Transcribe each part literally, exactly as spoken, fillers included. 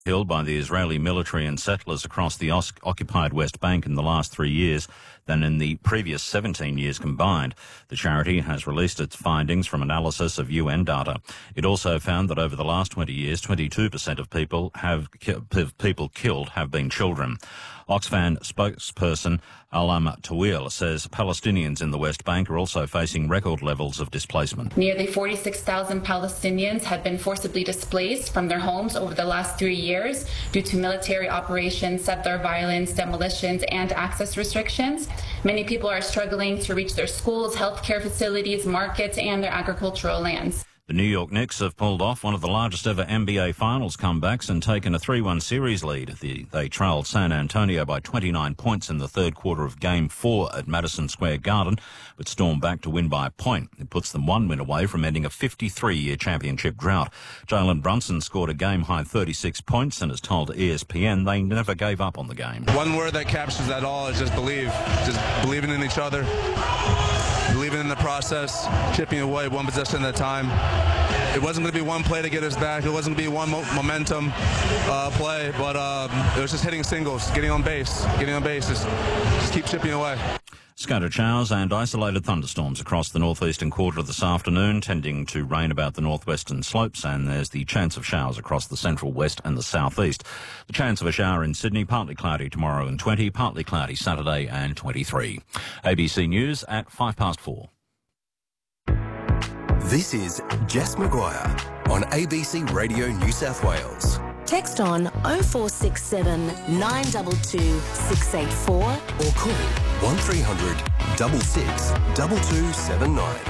killed by the Israeli military and settlers across the occupied West Bank in the last three years than in the previous seventeen years combined. The charity has released its findings from analysis of U N data. It also found that over the last twenty years, twenty-two percent of people have people killed have been children. Oxfam spokesperson Alam Tawil says Palestinians in the West Bank are also facing record levels of displacement. Nearly forty-six thousand Palestinians have been forcibly displaced from their homes over the last three years due to military operations, settler violence, demolitions, and access restrictions. Many people are struggling to reach their schools, healthcare facilities, markets, and their agricultural lands. The New York Knicks have pulled off one of the largest ever N B A Finals comebacks and taken a three one series lead. The, they trailed San Antonio by twenty-nine points in the third quarter of Game four at Madison Square Garden, but stormed back to win by a point. It puts them one win away from ending a fifty-three-year championship drought. Jalen Brunson scored a game-high thirty-six points and has told E S P N they never gave up on the game. One word that captures that all is just believe. Just believing in each other, believing in the process, chipping away one possession at a time. It wasn't going to be one play to get us back. It wasn't going to be one mo- momentum uh, play, but uh, it was just hitting singles, getting on base, getting on base, just, just keep chipping away. Scattered showers and isolated thunderstorms across the northeastern quarter this afternoon, tending to rain about the northwestern slopes, and there's the chance of showers across the central west and the southeast. The chance of a shower in Sydney, partly cloudy tomorrow and twenty, partly cloudy Saturday and twenty-three. A B C News at five past four. This is Jess Maguire on A B C Radio New South Wales. Text on oh four six seven, nine two two, six eight four or call one three hundred, six six, two two seven nine.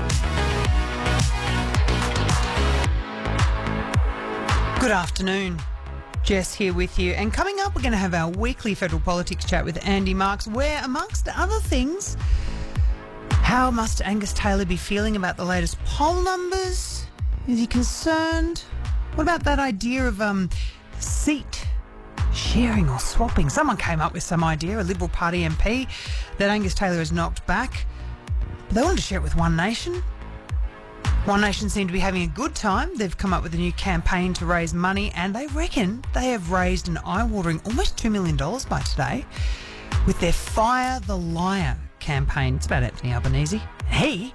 Good afternoon. Jess here with you. And coming up, we're going to have our weekly federal politics chat with Andy Marks, where, amongst other things, how must Angus Taylor be feeling about the latest poll numbers? Is he concerned? What about that idea of um, seat sharing or swapping? Someone came up with some idea, a Liberal Party M P, that Angus Taylor has knocked back. But they wanted to share it with One Nation. One Nation seem to be having a good time. They've come up with a new campaign to raise money, and they reckon they have raised an eye-watering almost two million dollars by today with their Fire the Liar campaign. It's about Anthony Albanese. He,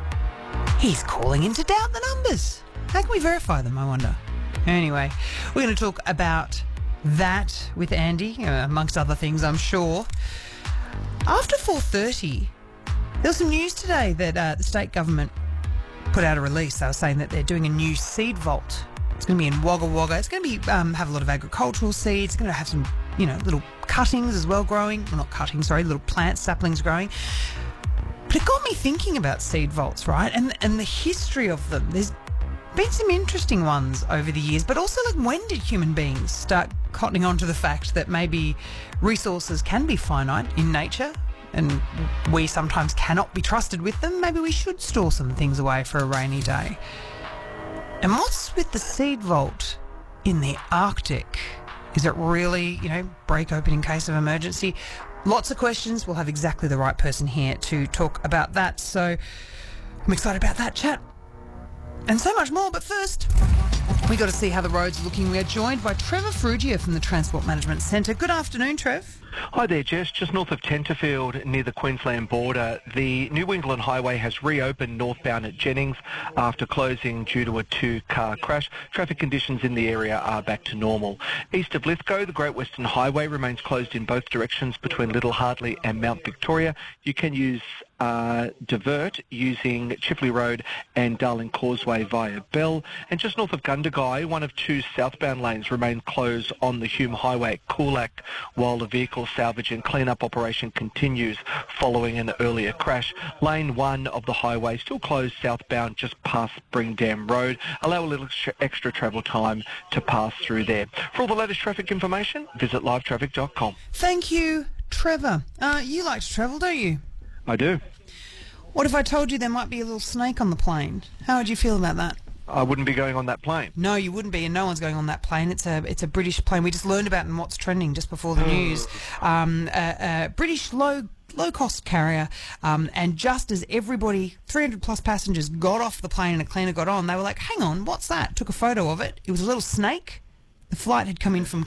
he's calling in to doubt the numbers. How can we verify them, I wonder? Anyway, we're going to talk about that with Andy, uh, amongst other things, I'm sure. After four thirty, there was some news today that uh, the state government put out a release. They were saying that they're doing a new seed vault. It's going to be in Wagga Wagga. It's going to be um, have a lot of agricultural seeds. It's going to have some, you know, little cuttings as well growing. Well, not cuttings, sorry, little plant saplings growing. But it got me thinking about seed vaults, right? And and the history of them. There's been some interesting ones over the years, but also, like, when did human beings start cottoning on to the fact that maybe resources can be finite in nature and we sometimes cannot be trusted with them? Maybe we should store some things away for a rainy day. And what's with the seed vault in the Arctic? Is it really, you know, break open in case of emergency? Lots of questions. We'll have exactly the right person here to talk about that. So I'm excited about that chat. And so much more. But first, we got to see how the roads are looking. We are joined by Trevor Frugia from the Transport Management Centre. Good afternoon, Trev. Hi there, Jess. Just north of Tenterfield, near the Queensland border, the New England Highway has reopened northbound at Jennings after closing due to a two-car crash. Traffic conditions in the area are back to normal. East of Lithgow, the Great Western Highway remains closed in both directions between Little Hartley and Mount Victoria. You can use Uh, divert using Chifley Road and Darling Causeway via Bell. And just north of Gundagai, one of two southbound lanes remain closed on the Hume Highway at Coolac while the vehicle salvage and clean-up operation continues following an earlier crash. Lane one of the highway still closed southbound just past Springdam Road. Allow a little extra travel time to pass through there. For all the latest traffic information, visit live traffic dot com. Thank you, Trevor. Uh, you like to travel, don't you? I do. What if I told you there might be a little snake on the plane? How would you feel about that? I wouldn't be going on that plane. No, you wouldn't be, and no one's going on that plane. It's a it's a British plane. We just learned about it in What's Trending just before the news. Um, a, a British low low cost carrier, um, and just as everybody, three hundred plus passengers, got off the plane and a cleaner got on, they were like, "Hang on, what's that?" Took a photo of it. It was a little snake. The flight had come in from